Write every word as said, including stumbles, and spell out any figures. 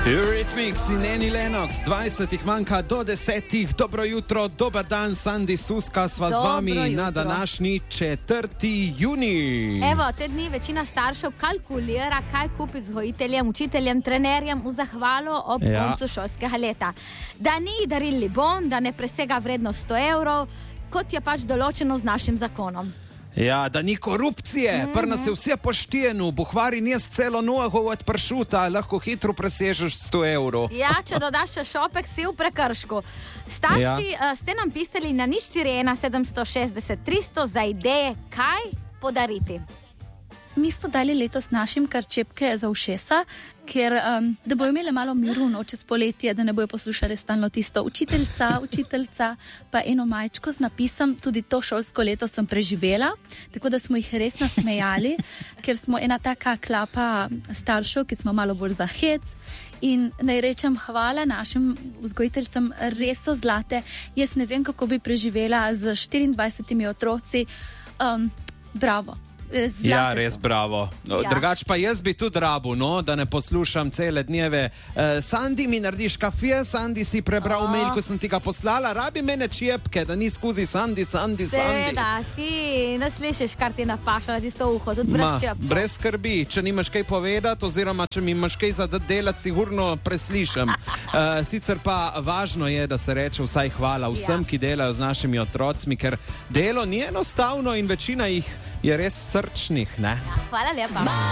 Eurythmics in Annie Lennox, dvajset jih manjka do desetih. Dobro jutro, dober dan, Sandi Suska, sva z vami na današnji četrti junij. Evo, te dni večina staršev kalkulira, kaj kupiti vzgojiteljem, učiteljem, trenerjem v zahvalo ob ja. koncu šolskega leta. Da ni darilni bon, da ne presega vrednost sto evrov, kot je pač določeno z našim zakonom. Ja, da ni korupcije, mm -hmm. prna se vse pošteno, buhvari njes celo nogo od pršuta, lahko hitro presežeš sto evrov. Ja, če dodaš še šopek, si v prekršku. Starši ja. ste nam pisali na nič štiri ena sedemsto šestdeset tristo za ideje, kaj podariti. Mi smo dali letos našim kar čepke za ušesa, ker um, da bojo imeli malo miru no, čez poletje, da ne bojo poslušali stalno tisto učiteljca, učiteljca, pa eno majčko z napisom, tudi to šolsko leto sem preživela, tako da smo jih res nasmejali, ker smo ena taka klapa staršev, ki smo malo bolj za hec. In naj rečem hvala našim vzgojiteljcem, res so zlate. Jaz ne vem, kako bi preživela z štiriindvajsetimi otroci. Um, bravo. Zlate ja, res so. Bravo. No, ja. Drugač pa jaz bi tudi rabu, no, da ne poslušam cele dneve. Uh, Sandi, mi narediš kafe, Sandi, si prebral oh. mail, ko sem ti ga poslala, rabi mene čepke, da ni skozi Sandi, Sandi, Sandi. Seveda, ti ne slišiš, kar ti napaša na tisto uho, tudi brez čepka. Brez skrbi, če nimaš kaj povedati, oziroma če mi imaš kaj za delati, sigurno preslišam. Uh, sicer pa važno je, da se reče vsaj hvala vsem, ja. ki delajo z našimi otrocmi, ker delo ni enostavno in večina jih je res srčnih, ne? Ja, hvala lepa.